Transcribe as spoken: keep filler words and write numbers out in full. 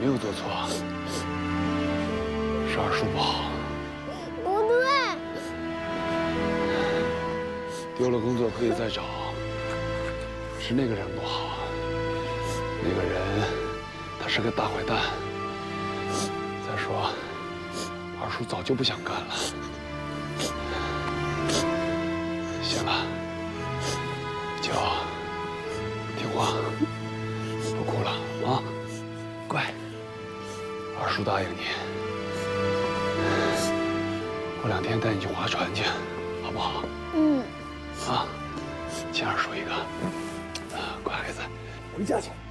没有做错，是二叔不好。 不对， 丢了工作可以再找，是那个人不好。那个人，他是个大坏蛋。再说，二叔早就不想干了。行了，就听话，不哭了啊，乖。二叔答应你，过两天带你去划船去，好不好？ 嗯。 啊，亲二叔一个。啊，乖孩子，回家去。